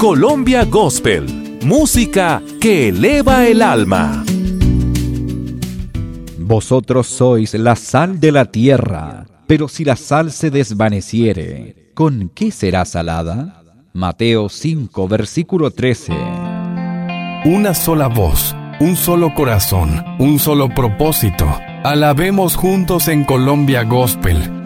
Colombia Gospel, música que eleva el alma. Vosotros sois la sal de la tierra, pero si la sal se desvaneciere, ¿con qué será salada? Mateo 5, versículo 13. Una sola voz, un solo corazón, un solo propósito. Alabemos juntos en Colombia Gospel.